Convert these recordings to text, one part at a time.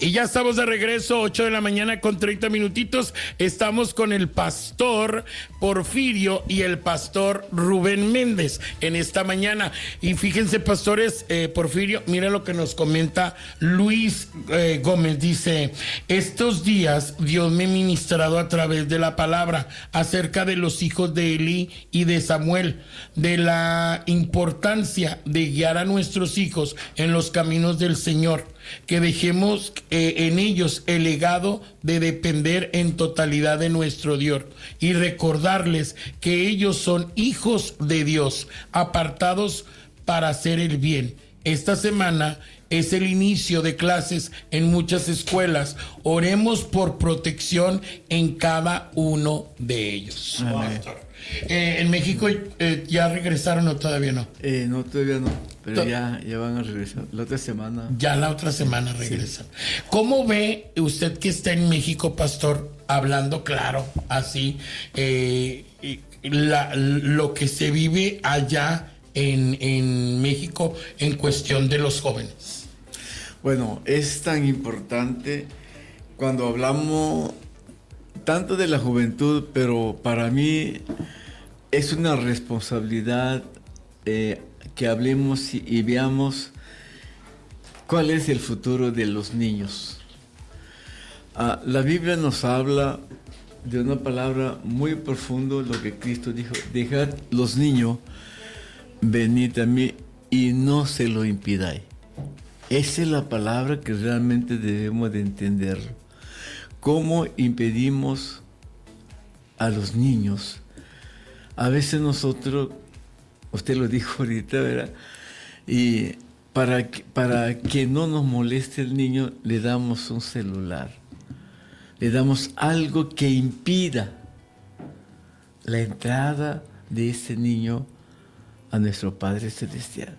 Y ya estamos de regreso, 8 de la mañana con 30 minutitos. Estamos con el pastor Porfirio y el pastor Rubén Méndez en esta mañana. Y fíjense, pastores, Porfirio, mira lo que nos comenta Luis Gómez. Dice: estos días Dios me ha ministrado a través de la palabra acerca de los hijos de Elí y de Samuel, de la importancia de guiar a nuestros hijos en los caminos del Señor, que dejemos en ellos el legado de depender en totalidad de nuestro Dios y recordarles que ellos son hijos de Dios, apartados para hacer el bien. Esta semana es el inicio de clases en muchas escuelas. Oremos por protección en cada uno de ellos. ¿En México ya regresaron o todavía no? No, todavía no, pero ya van a regresar. La otra semana. Ya la otra semana regresan. Sí. ¿Cómo ve usted que está en México, pastor, hablando claro, así, lo que se vive allá en México en cuestión de los jóvenes? Bueno, es tan importante cuando hablamos tanto de la juventud, pero para mí es una responsabilidad que hablemos y veamos cuál es el futuro de los niños. La Biblia nos habla de una palabra muy profunda, lo que Cristo dijo: dejad los niños, venid a mí y no se lo impidáis. Esa es la palabra que realmente debemos de entender. ¿Cómo impedimos a los niños? A veces nosotros, usted lo dijo ahorita, ¿verdad? Y para que no nos moleste el niño, le damos un celular. Le damos algo que impida la entrada de ese niño a nuestro Padre Celestial.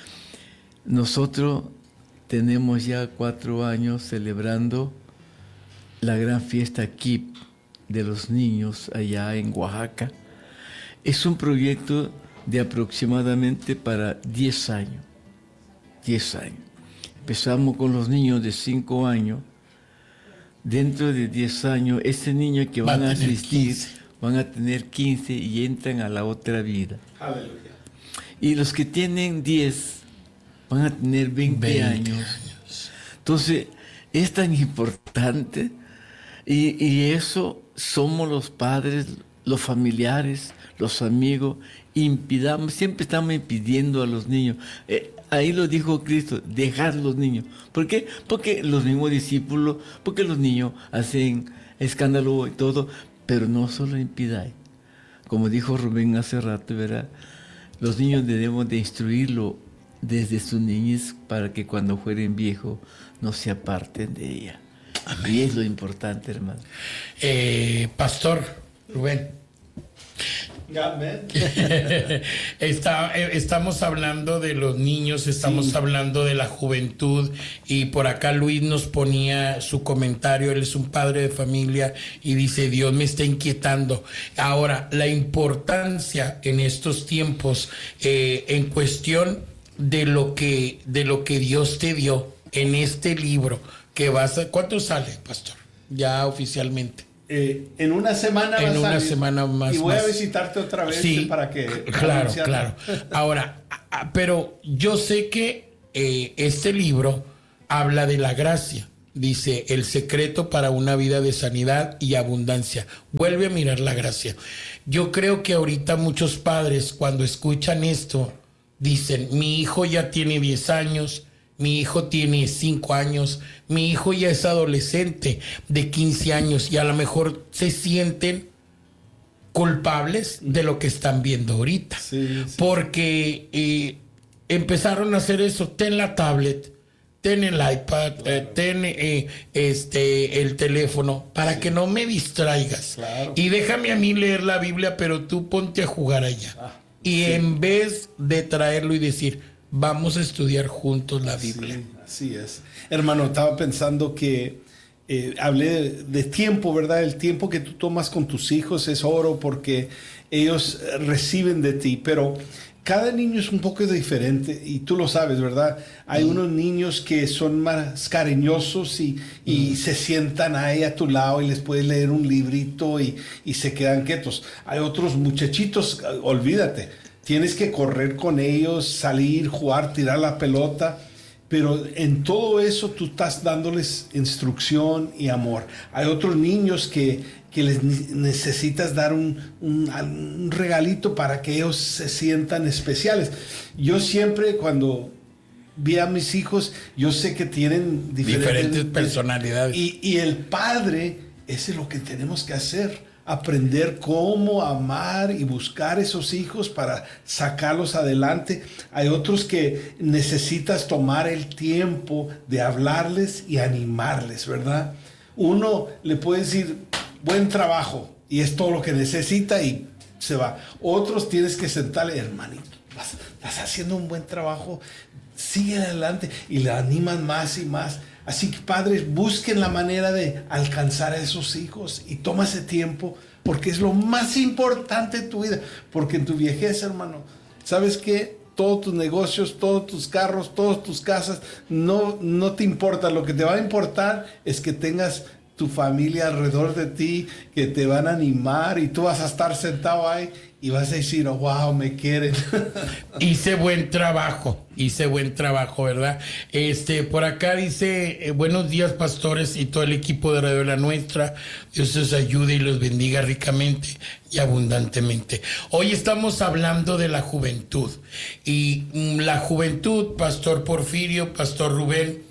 Nosotros tenemos ya 4 años celebrando la gran fiesta KIP de los niños allá en Oaxaca. Es un proyecto de aproximadamente para 10 años. 10 años. Empezamos con los niños de 5 años. Dentro de 10 años, ese niño que van a asistir van a tener 15 y entran a la otra vida. Aleluya. Y los que tienen 10 van a tener 20 años. Entonces, es tan importante. Y eso somos los padres, los familiares, los amigos. Siempre estamos impidiendo a los niños. Ahí lo dijo Cristo: dejar los niños. ¿Por qué? Porque los mismos discípulos, porque los niños hacen escándalo y todo, pero no solo impidáis. Como dijo Rubén hace rato, ¿verdad? Los niños debemos de instruirlo desde su niñez para que cuando fueren viejos no se aparten de ella. Amén. Y es lo importante, hermano. Pastor Rubén. Estamos hablando de los niños, estamos hablando de la juventud, y por acá Luis nos ponía su comentario. Él es un padre de familia y dice: Dios me está inquietando. Ahora, la importancia en estos tiempos en cuestión de lo que Dios te dio en este libro que vas a... ¿Cuánto sale, pastor? Ya oficialmente. En una semana en una semana más. Y voy a visitarte otra vez, sí, para que... Claro. Ahora, pero yo sé que este libro habla de la gracia. Dice: el secreto para una vida de sanidad y abundancia. Vuelve a mirar la gracia. Yo creo que ahorita muchos padres, cuando escuchan esto, dicen: mi hijo ya tiene 10 años, mi hijo tiene 5 años, mi hijo ya es adolescente de 15 años, y a lo mejor se sienten culpables de lo que están viendo ahorita. Sí. Porque empezaron a hacer eso: ten la tablet, ten el iPad, ten el teléfono, para que no me distraigas. Claro. Y déjame a mí leer la Biblia, pero tú ponte a jugar allá. Y en vez de traerlo y decir: vamos a estudiar juntos la Biblia. Sí, así es. Hermano, estaba pensando que hablé de tiempo, ¿verdad? El tiempo que tú tomas con tus hijos es oro, porque ellos reciben de ti. Pero cada niño es un poco diferente y tú lo sabes, ¿verdad? Hay unos niños que son más cariñosos y se sientan ahí a tu lado y les puedes leer un librito y se quedan quietos. Hay otros muchachitos, olvídate, tienes que correr con ellos, salir, jugar, tirar la pelota. Pero en todo eso tú estás dándoles instrucción y amor. Hay otros niños que les necesitas dar un regalito para que ellos se sientan especiales. Yo siempre cuando vi a mis hijos, yo sé que tienen diferentes personalidades. Y el padre, eso es lo que tenemos que hacer. Aprender cómo amar y buscar esos hijos para sacarlos adelante. Hay otros que necesitas tomar el tiempo de hablarles y animarles, ¿verdad? Uno le puede decir buen trabajo y es todo lo que necesita y se va. Otros tienes que sentarle, hermanito, estás haciendo un buen trabajo, sigue adelante, y le animan más y más. Así que padres, busquen la manera de alcanzar a esos hijos y toma ese tiempo, porque es lo más importante de tu vida. Porque en tu viejez, hermano, ¿sabes qué? Todos tus negocios, todos tus carros, todas tus casas, no te importa. Lo que te va a importar es que tengas tu familia alrededor de ti, que te van a animar y tú vas a estar sentado ahí y vas a decir, oh, wow, me quieren. Hice buen trabajo, ¿verdad? Por acá dice, buenos días, pastores y todo el equipo de Radio La Nuestra. Dios los ayude y los bendiga ricamente y abundantemente. Hoy estamos hablando de la juventud. Y la juventud, Pastor Porfirio, Pastor Rubén,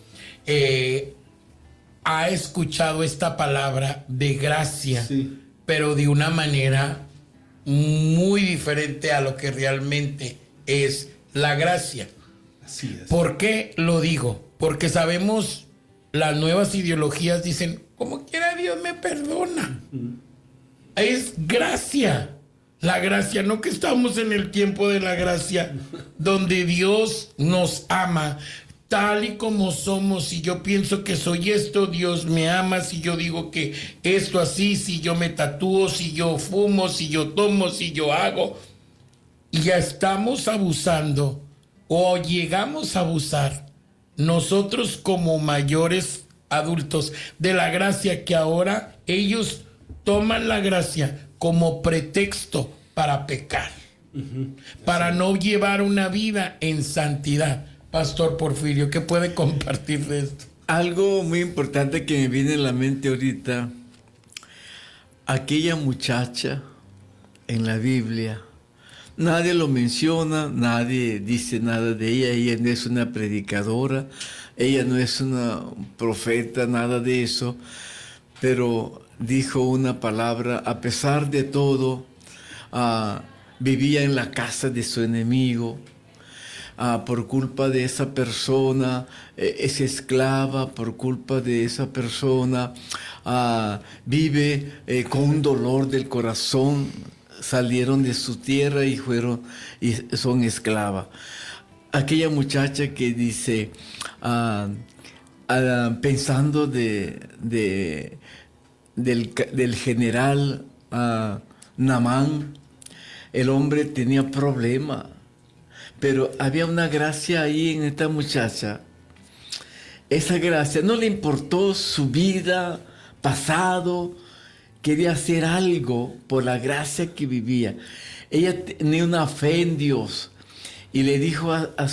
ha escuchado esta palabra de gracia, sí, pero de una manera muy diferente a lo que realmente es la gracia. Así es. ¿Por qué lo digo? Porque sabemos, las nuevas ideologías dicen, como quiera Dios me perdona. Es gracia. La gracia, no que estamos en el tiempo de la gracia, donde Dios nos ama tal y como somos. Si yo pienso que soy esto, Dios me ama. Si yo digo que esto así, si yo me tatúo, si yo fumo, si yo tomo, si yo hago, y ya estamos abusando o llegamos a abusar nosotros como mayores adultos de la gracia, que ahora ellos toman la gracia como pretexto para pecar, para no llevar una vida en santidad. Pastor Porfirio, ¿qué puede compartir de esto? Algo muy importante que me viene a la mente ahorita, aquella muchacha en la Biblia, nadie lo menciona, nadie dice nada de ella no es una predicadora, ella no es una profeta, nada de eso, pero dijo una palabra, a pesar de todo, vivía en la casa de su enemigo. Por culpa de esa persona, es esclava, por culpa de esa persona, vive con un dolor del corazón, salieron de su tierra y son esclavas. Aquella muchacha que dice, pensando del general Naamán, el hombre tenía problemas. Pero había una gracia ahí en esta muchacha. Esa gracia, no le importó su vida, pasado, quería hacer algo por la gracia que vivía. Ella tenía una fe en Dios y le dijo a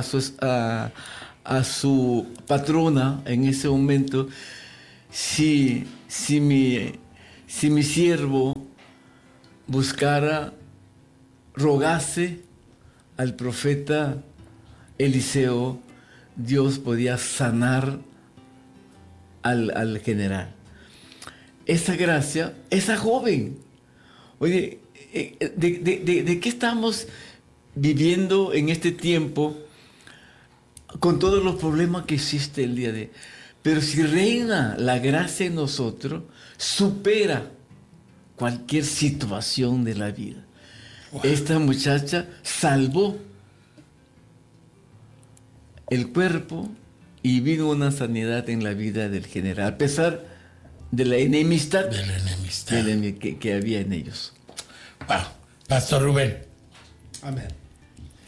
su patrona en ese momento, si mi siervo rogase al profeta Eliseo, Dios podía sanar al general. Esa gracia, esa joven. Oye, ¿de qué estamos viviendo en este tiempo con todos los problemas que existe el día de hoy? Pero si reina la gracia en nosotros, supera cualquier situación de la vida. Wow. Esta muchacha salvó el cuerpo y vino una sanidad en la vida del general, a pesar de la enemistad, que había en ellos. Wow. Pastor Rubén. Amén.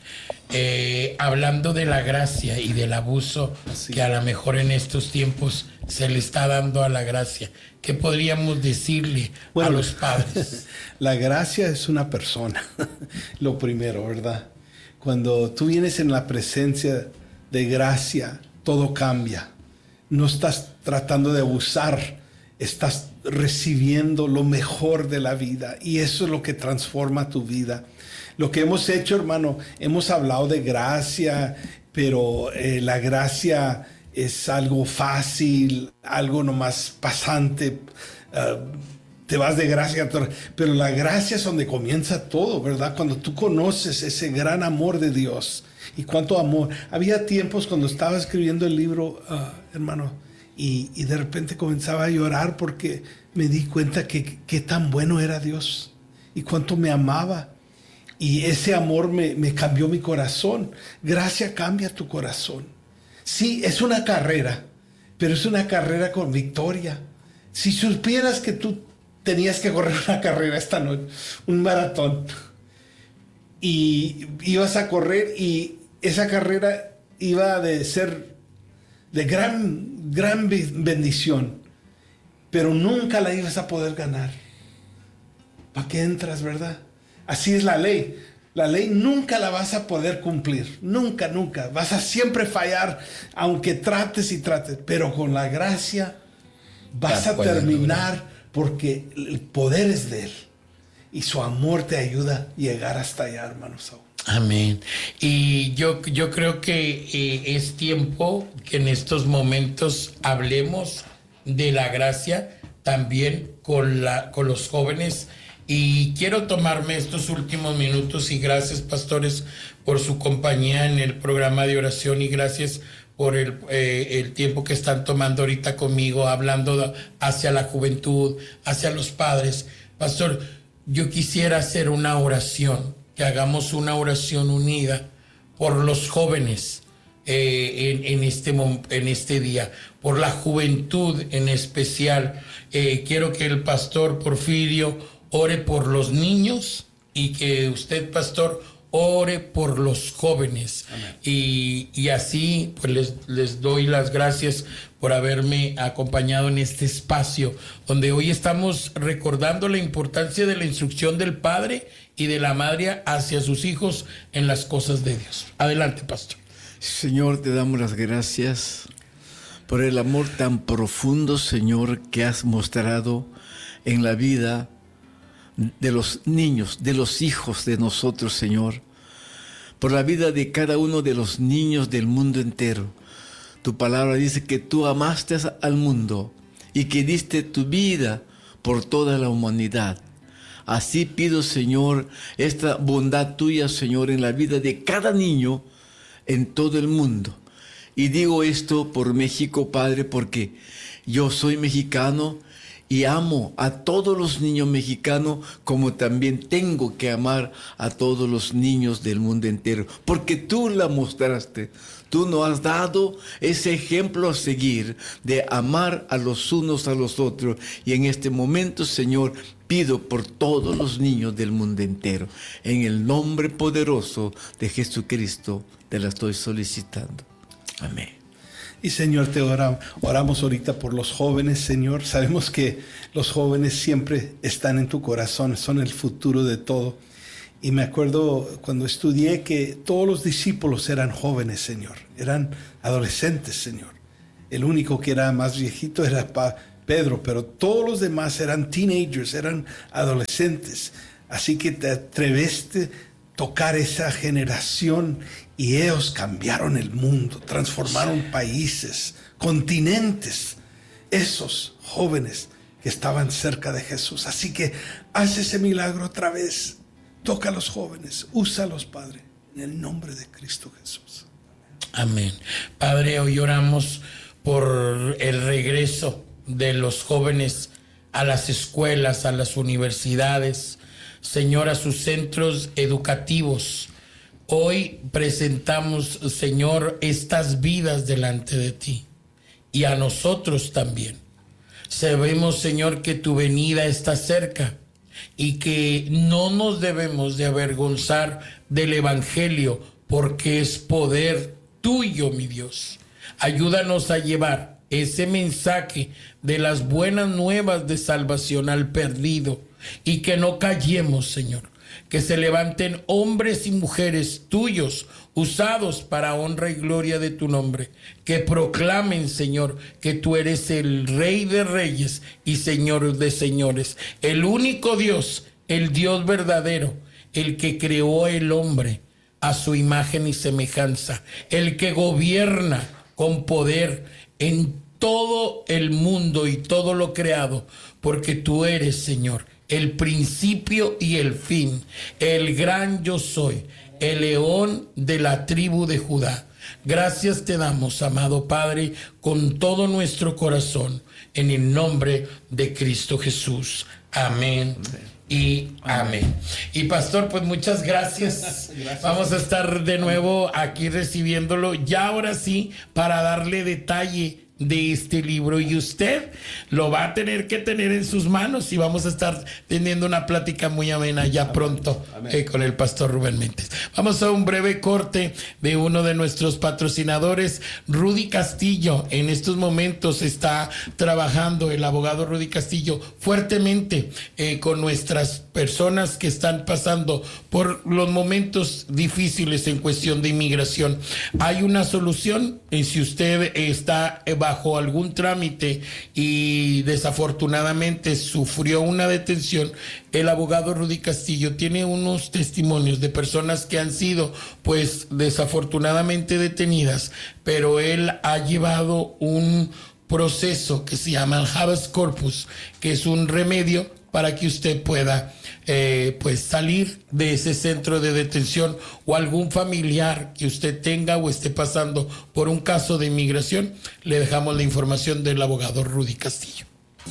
hablando de la gracia y del abuso que a lo mejor en estos tiempos se le está dando a la gracia, ¿qué podríamos decirle a los padres? La gracia es una persona, lo primero, ¿verdad? Cuando tú vienes en la presencia de gracia, todo cambia. No estás tratando de abusar, estás recibiendo lo mejor de la vida, y eso es lo que transforma tu vida. Lo que hemos hecho, hermano, hemos hablado de gracia, pero la gracia es algo fácil, algo nomás pasante. Te vas de gracia, pero la gracia es donde comienza todo, ¿verdad? Cuando tú conoces ese gran amor de Dios. Y cuánto amor. Había tiempos cuando estaba escribiendo el libro, hermano, y de repente comenzaba a llorar porque me di cuenta que tan bueno era Dios y cuánto me amaba. Y ese amor me cambió mi corazón. Gracia cambia tu corazón. Sí, es una carrera, pero es una carrera con victoria. Si supieras que tú tenías que correr una carrera esta noche, un maratón, y ibas a correr, y esa carrera iba a ser de gran bendición, pero nunca la ibas a poder ganar. ¿Para qué entras, verdad? Así es la ley. La ley nunca la vas a poder cumplir. Nunca, nunca. Vas a siempre fallar, aunque trates y trates. Pero con la gracia vas a terminar, porque el poder es de Él. Y su amor te ayuda a llegar hasta allá, hermano Saúl. Amén. Y yo creo que es tiempo que en estos momentos hablemos de la gracia también con los jóvenes. Y quiero tomarme estos últimos minutos, y gracias, pastores, por su compañía en el programa de oración, y gracias por el tiempo que están tomando ahorita conmigo, hablando hacia la juventud, hacia los padres. Pastor, yo quisiera hacer una oración, que hagamos una oración unida por los jóvenes en este día, por la juventud en especial. Quiero que el pastor Porfirio ore por los niños, y que usted, pastor, ore por los jóvenes. Y así pues les doy las gracias por haberme acompañado en este espacio, donde hoy estamos recordando la importancia de la instrucción del padre y de la madre hacia sus hijos en las cosas de Dios. Adelante, pastor. Señor, te damos las gracias por el amor tan profundo, Señor, que has mostrado en la vida de los niños, de los hijos de nosotros, Señor, por la vida de cada uno de los niños del mundo entero. Tu palabra dice que tú amaste al mundo y que diste tu vida por toda la humanidad. Así pido, Señor, esta bondad tuya, Señor, en la vida de cada niño en todo el mundo. Y digo esto por México, Padre, porque yo soy mexicano y amo a todos los niños mexicanos, como también tengo que amar a todos los niños del mundo entero, porque tú la mostraste. Tú nos has dado ese ejemplo a seguir de amar a los unos a los otros. Y en este momento, Señor, pido por todos los niños del mundo entero. En el nombre poderoso de Jesucristo te la estoy solicitando. Amén. Y Señor, te oramos ahorita por los jóvenes, Señor. Sabemos que los jóvenes siempre están en tu corazón, son el futuro de todo. Y me acuerdo cuando estudié que todos los discípulos eran jóvenes, Señor. Eran adolescentes, Señor. El único que era más viejito era Pedro, pero todos los demás eran teenagers, eran adolescentes. Así que te atreviste a tocar esa generación, y ellos cambiaron el mundo, transformaron países, continentes, esos jóvenes que estaban cerca de Jesús. Así que haz ese milagro otra vez. Toca a los jóvenes, úsalos, Padre, en el nombre de Cristo Jesús. Amén. Padre, hoy oramos por el regreso de los jóvenes a las escuelas, a las universidades, Señor, a sus centros educativos. Hoy presentamos, Señor, estas vidas delante de ti, y a nosotros también. Sabemos, Señor, que tu venida está cerca, y que no nos debemos de avergonzar del Evangelio, porque es poder tuyo, mi Dios. Ayúdanos a llevar ese mensaje de las buenas nuevas de salvación al perdido y que no callemos, Señor. Que se levanten hombres y mujeres tuyos, usados para honra y gloria de tu nombre. Que proclamen, Señor, que tú eres el Rey de reyes y Señor de señores. El único Dios, el Dios verdadero, el que creó el hombre a su imagen y semejanza. El que gobierna con poder en todo el mundo y todo lo creado. Porque tú eres, Señor, el principio y el fin, el gran yo soy, el león de la tribu de Judá. Gracias te damos, amado Padre, con todo nuestro corazón, en el nombre de Cristo Jesús. Amén. Y amén. Y pastor, pues muchas gracias. Vamos a estar de nuevo aquí recibiéndolo, ya ahora sí, para darle detalle de este libro, y usted lo va a tener que tener en sus manos, y vamos a estar teniendo una plática muy amena ya pronto con el pastor Rubén Méndez. Vamos a un breve corte de uno de nuestros patrocinadores, Rudy Castillo. En estos momentos está trabajando el abogado Rudy Castillo fuertemente con nuestras personas que están pasando por los momentos difíciles en cuestión de inmigración. Hay una solución, si usted está bajo algún trámite y desafortunadamente sufrió una detención. El abogado Rudy Castillo tiene unos testimonios de personas que han sido, pues, desafortunadamente detenidas, pero él ha llevado un proceso que se llama el habeas corpus, que es un remedio para que usted pueda pues salir de ese centro de detención, o algún familiar que usted tenga o esté pasando por un caso de inmigración. Le dejamos la información del abogado Rudy Castillo.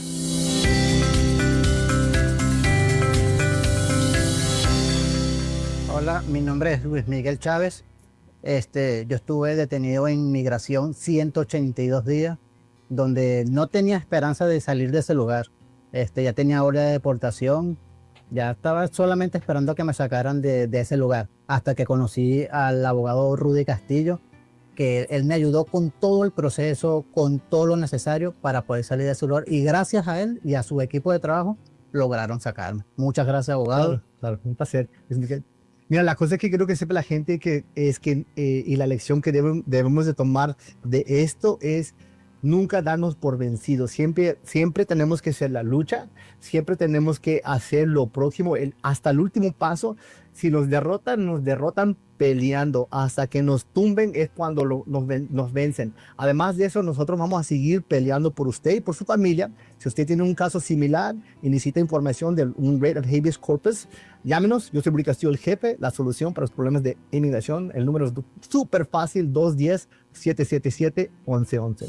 Hola, mi nombre es Luis Miguel Chávez. Yo estuve detenido en inmigración 182 días, donde no tenía esperanza de salir de ese lugar. Ya tenía orden de deportación, ya estaba solamente esperando que me sacaran de ese lugar, hasta que conocí al abogado Rudy Castillo, que él me ayudó con todo el proceso, con todo lo necesario para poder salir de ese lugar, y gracias a él y a su equipo de trabajo lograron sacarme. Muchas gracias, abogado. Claro, un placer. Mira, la cosa que creo que sepa la gente y la lección que debemos de tomar de esto es nunca darnos por vencidos. Siempre tenemos que hacer la lucha, siempre tenemos que hacer lo próximo, hasta el último paso. Si nos derrotan peleando. Hasta que nos tumben es cuando nos vencen. Además de eso, nosotros vamos a seguir peleando por usted y por su familia. Si usted tiene un caso similar y necesita información de un writ of habeas corpus, llámenos. Yo soy Rudy Castillo, el jefe, la solución para los problemas de inmigración. El número es súper fácil, 210-777-1111.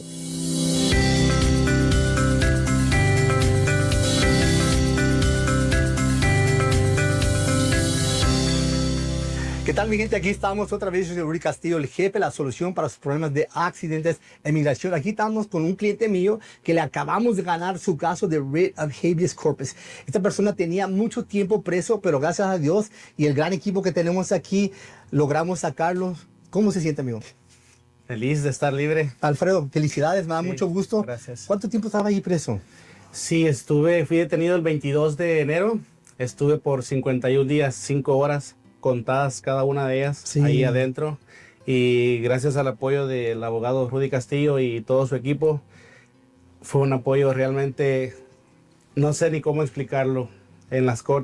¿Qué tal, mi gente? Aquí estamos otra vez. Yo soy Rudy Castillo, el jefe, la solución para sus problemas de accidentes e inmigración. Aquí estamos con un cliente mío que le acabamos de ganar su caso de writ of habeas corpus. Esta persona tenía mucho tiempo preso, pero gracias a Dios y el gran equipo que tenemos aquí, logramos sacarlo. ¿Cómo se siente, amigo? Feliz de estar libre. Alfredo, felicidades, me da mucho gusto. Gracias. ¿Cuánto tiempo estaba ahí preso? Sí, fui detenido el 22 de enero. Estuve por 51 días, 5 horas contadas cada una de ellas, ahí adentro. Y gracias al apoyo del abogado Rudy Castillo y todo su equipo, fue un apoyo realmente, no sé ni cómo explicarlo, en las cortes.